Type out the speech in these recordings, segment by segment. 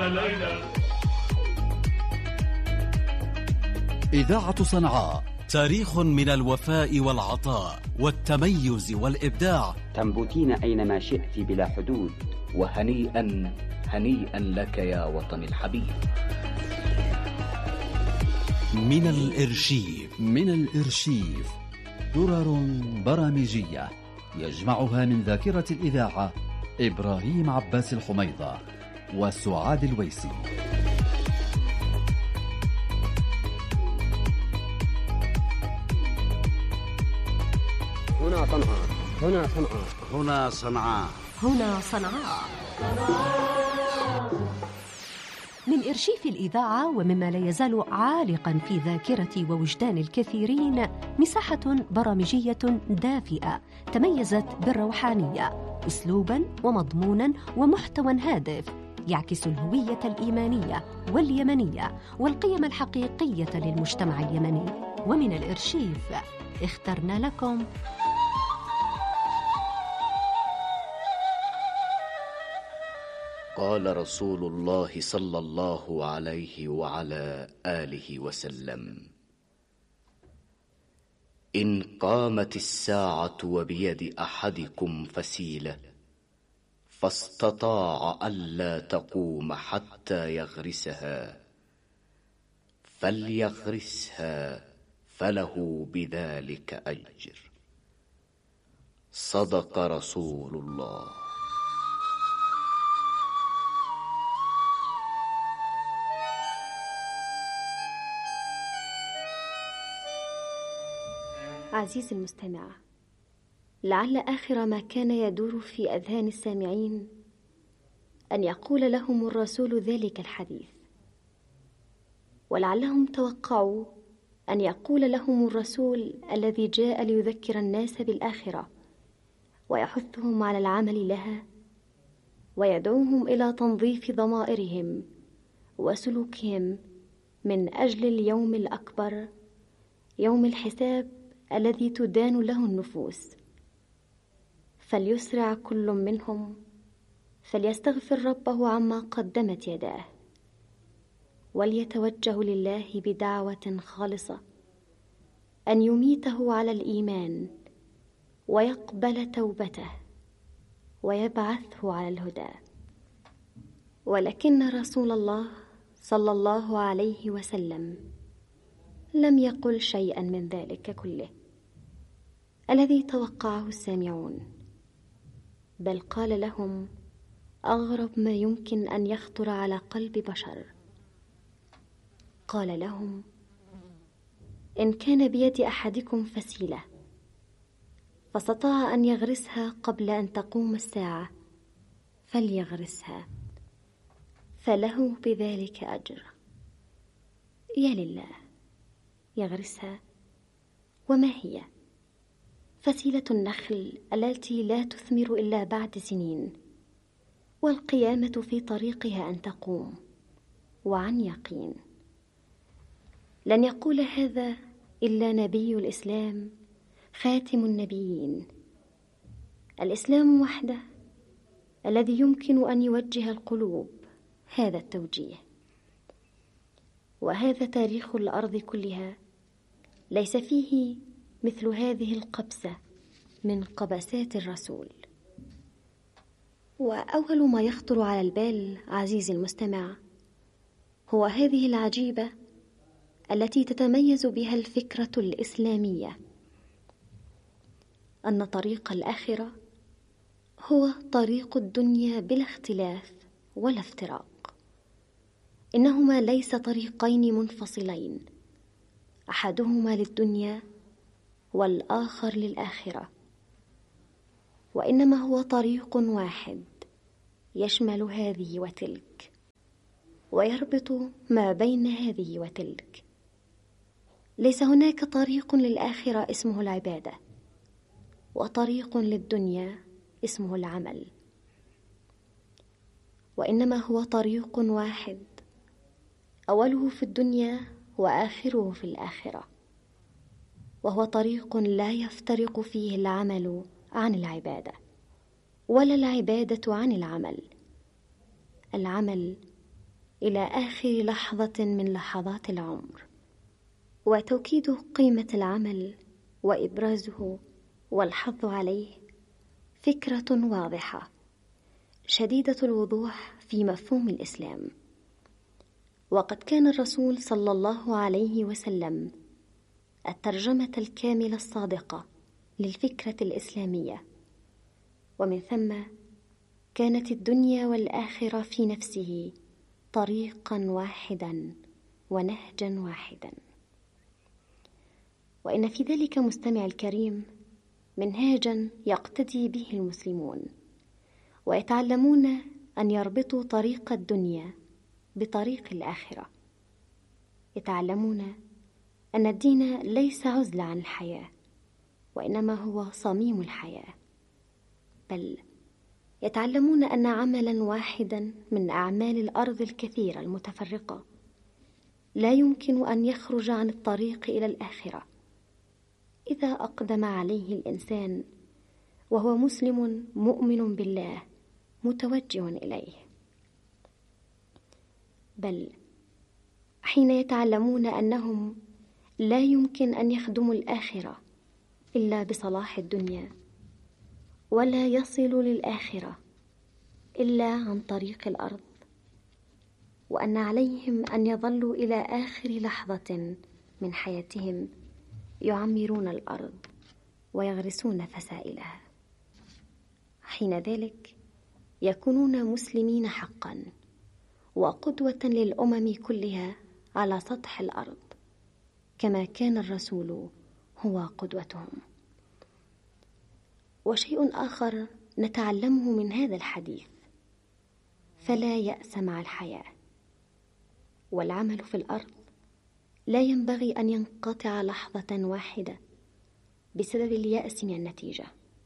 إذاعة صنعاء، تاريخ من الوفاء والعطاء والتميز والإبداع. تنبتين أينما شئت بلا حدود. وهنيئا هنيئا لك يا وطن الحبيب. من الإرشيف درر برامجية يجمعها من ذاكرة الإذاعة إبراهيم عباس الحميضة وسعاد الويسي. هنا صنعاء، هنا صنعاء، هنا صنعاء، هنا صنعاء. من إرشيف الإذاعة ومما لا يزال عالقا في ذاكرة ووجدان الكثيرين مساحة برامجية دافئة تميزت بالروحانية، أسلوبا ومضمونا ومحتوى هادف يعكس الهوية الإيمانية واليمنية والقيم الحقيقية للمجتمع اليمني. ومن الإرشيف اخترنا لكم قال رسول الله صلى الله عليه وعلى آله وسلم: إن قامت الساعة وبيد أحدكم فسيلة فاستطاع ألا تقوم حتى يغرسها فليغرسها فله بذلك أجر. صدق رسول الله. عزيزي المستمع، لعل آخر ما كان يدور في أذهان السامعين أن يقول لهم الرسول ذلك الحديث، ولعلهم توقعوا أن يقول لهم الرسول الذي جاء ليذكر الناس بالآخرة ويحثهم على العمل لها ويدعوهم إلى تنظيف ضمائرهم وسلوكهم من أجل اليوم الأكبر، يوم الحساب الذي تدان له النفوس. فليسرع كل منهم فليستغفر ربه عما قدمت يداه، وليتوجه لله بدعوة خالصة أن يميته على الإيمان ويقبل توبته ويبعثه على الهدى. ولكن رسول الله صلى الله عليه وسلم لم يقل شيئا من ذلك كله الذي توقعه السامعون، بل قال لهم أغرب ما يمكن أن يخطر على قلب بشر. قال لهم: إن كان بيد أحدكم فسيلة فاستطاع أن يغرسها قبل أن تقوم الساعة فليغرسها فله بذلك أجر. يا لله، يغرسها. وما هي؟ فسيلة النخل التي لا تثمر إلا بعد سنين، والقيامة في طريقها أن تقوم وعن يقين. لن يقول هذا إلا نبي الإسلام خاتم النبيين. الإسلام وحده الذي يمكن أن يوجه القلوب هذا التوجيه. وهذا تاريخ الأرض كلها ليس فيه مثل هذه القبسة من قبسات الرسول. وأول ما يخطر على البال عزيزي المستمع هو هذه العجيبة التي تتميز بها الفكرة الإسلامية، أن طريق الآخرة هو طريق الدنيا بلا اختلاف ولا افتراق. إنهما ليس طريقين منفصلين، أحدهما للدنيا والآخر للآخرة، وإنما هو طريق واحد يشمل هذه وتلك ويربط ما بين هذه وتلك. ليس هناك طريق للآخرة اسمه العبادة، وطريق للدنيا اسمه العمل، وإنما هو طريق واحد أوله في الدنيا وآخره في الآخرة، وهو طريق لا يفترق فيه العمل عن العبادة ولا العبادة عن العمل. العمل إلى آخر لحظة من لحظات العمر، وتوكيد قيمة العمل وإبرازه والحث عليه فكرة واضحة شديدة الوضوح في مفهوم الإسلام. وقد كان الرسول صلى الله عليه وسلم الترجمة الكاملة الصادقة للفكرة الإسلامية، ومن ثم كانت الدنيا والآخرة في نفسه طريقا واحدا ونهجا واحدا. وإن في ذلك مستمع الكريم منهاجا يقتدي به المسلمون، ويتعلمون أن يربطوا طريق الدنيا بطريق الآخرة. يتعلمون أن الدين ليس عزلة عن الحياة، وإنما هو صميم الحياة، بل يتعلمون أن عملا واحدا من أعمال الأرض الكثيرة المتفرقة لا يمكن أن يخرج عن الطريق إلى الآخرة إذا أقدم عليه الإنسان وهو مسلم مؤمن بالله متوجه إليه، بل حين يتعلمون أنهم لا يمكن أن يخدموا الآخرة إلا بصلاح الدنيا، ولا يصلوا للآخرة إلا عن طريق الأرض، وأن عليهم أن يظلوا إلى آخر لحظة من حياتهم يعمرون الأرض ويغرسون فسائلها. حين ذلك يكونون مسلمين حقا وقدوة للأمم كلها على سطح الأرض، كما كان الرسول هو قدوتهم. وشيء آخر نتعلمه من هذا الحديث: فلا يأس مع الحياة، والعمل في الأرض لا ينبغي أن ينقطع لحظة واحدة بسبب اليأس من النتيجة.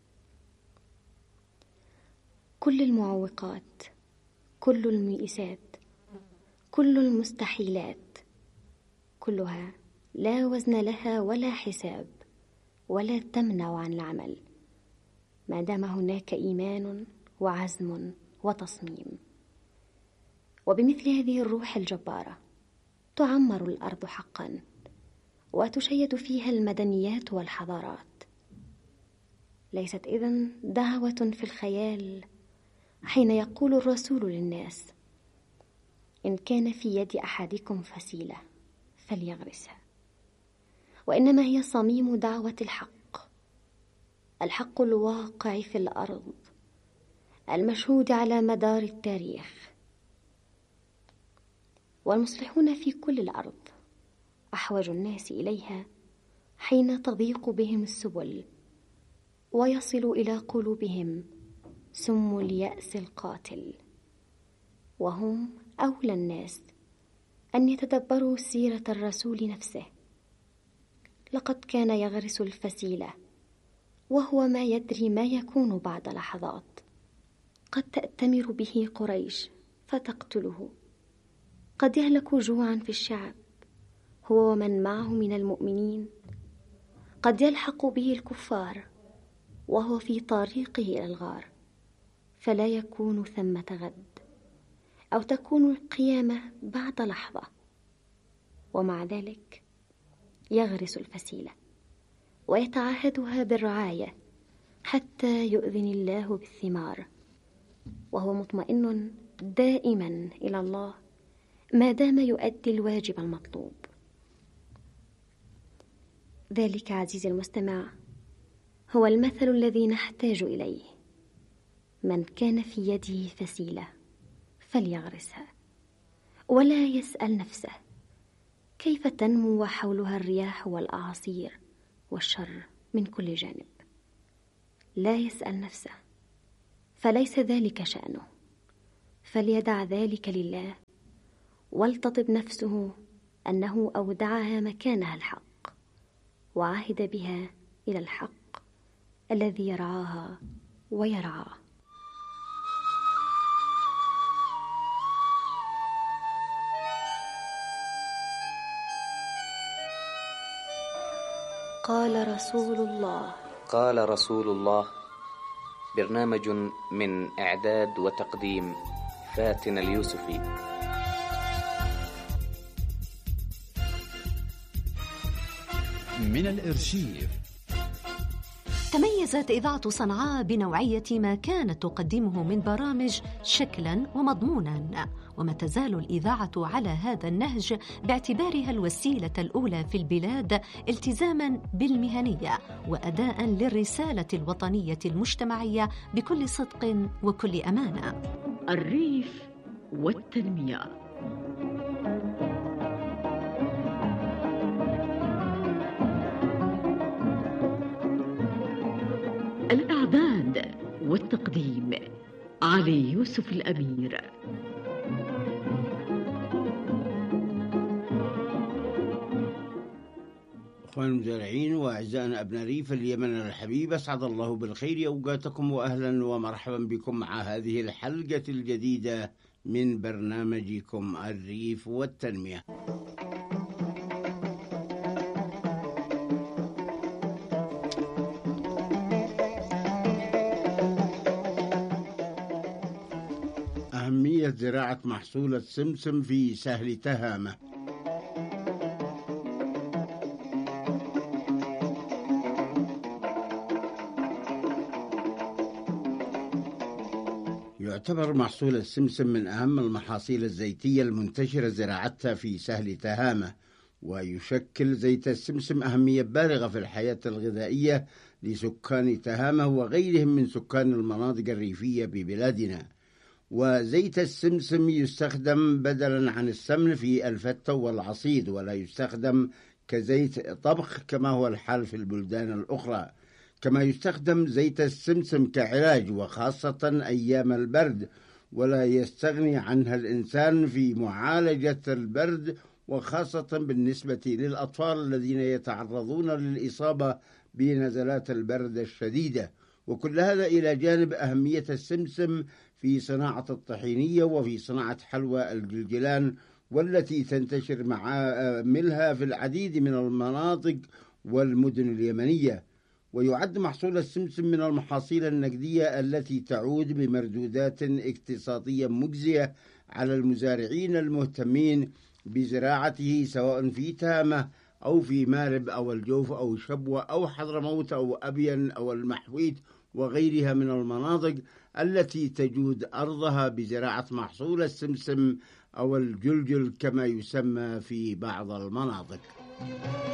كل المعوقات، كل الميئسات، كل المستحيلات، كلها لا وزن لها ولا حساب ولا تمنع عن العمل، ما دام هناك إيمان وعزم وتصميم. وبمثل هذه الروح الجبارة تعمر الأرض حقا، وتشيد فيها المدنيات والحضارات. ليست إذن دعوة في الخيال حين يقول الرسول للناس: إن كان في يد أحدكم فسيلة فليغرسها، وإنما هي صميم دعوة الحق الواقع في الأرض، المشهود على مدار التاريخ. والمصلحون في كل الأرض أحوج الناس إليها حين تضيق بهم السبل ويصل إلى قلوبهم سم اليأس القاتل، وهم أولى الناس أن يتدبروا سيرة الرسول نفسه. لقد كان يغرس الفسيلة وهو ما يدري ما يكون بعد لحظات. قد تأتمر به قريش فتقتله، قد يهلك جوعا في الشعب هو ومن معه من المؤمنين، قد يلحق به الكفار وهو في طريقه إلى الغار، فلا يكون ثمة غد، أو تكون القيامة بعد لحظة. ومع ذلك يغرس الفسيلة ويتعهدها بالرعاية حتى يؤذن الله بالثمار، وهو مطمئن دائما إلى الله ما دام يؤدي الواجب المطلوب. ذلك عزيزي المستمع هو المثل الذي نحتاج إليه: من كان في يده فسيلة فليغرسها، ولا يسأل نفسه كيف تنمو وحولها الرياح والأعاصير والشر من كل جانب. لا يسأل نفسه، فليس ذلك شأنه، فليدع ذلك لله، ولتطب نفسه أنه أودعها مكانها الحق، وعهد بها إلى الحق الذي يرعاها ويرعاه. قال رسول الله. برنامج من إعداد وتقديم فاتن اليوسفي. من الإرشيف. تميزت إذاعة صنعاء بنوعية ما كانت تقدمه من برامج شكلاً ومضموناً، وما تزال الإذاعة على هذا النهج باعتبارها الوسيلة الأولى في البلاد التزاماً بالمهنية وأداءً للرسالة الوطنية المجتمعية بكل صدق وكل أمانة. الريف والتنمية. الإعداد والتقديم علي يوسف الأمير. أخوان المزارعين وأعزائنا أبناء ريف اليمن الحبيب، أسعد الله بالخير أوقاتكم وأهلا ومرحبا بكم مع هذه الحلقة الجديدة من برنامجكم الريف والتنمية. أهمية زراعة محصول السمسم في سهل تهامة. يعتبر محصول السمسم من أهم المحاصيل الزيتية المنتشرة زراعتها في سهل تهامة، ويشكل زيت السمسم أهمية بالغة في الحياة الغذائية لسكان تهامة وغيرهم من سكان المناطق الريفية ببلادنا. وزيت السمسم يستخدم بدلا عن السمن في الفتة والعصيد، ولا يستخدم كزيت طبخ كما هو الحال في البلدان الأخرى. كما يستخدم زيت السمسم كعلاج وخاصة أيام البرد، ولا يستغني عنها الإنسان في معالجة البرد، وخاصة بالنسبة للأطفال الذين يتعرضون للإصابة بنزلات البرد الشديدة. وكل هذا إلى جانب أهمية السمسم في صناعة الطحينية وفي صناعة حلوى الجلجلان، والتي تنتشر معاملها في العديد من المناطق والمدن اليمنية. ويعد محصول السمسم من المحاصيل النقدية التي تعود بمردودات اقتصادية مجزية على المزارعين المهتمين بزراعته، سواء في تهامة أو في مارب أو الجوف أو شبوة أو حضرموت أو أبين أو المحويت وغيرها من المناطق التي تجود أرضها بزراعة محصول السمسم أو الجلجل كما يسمى في بعض المناطق.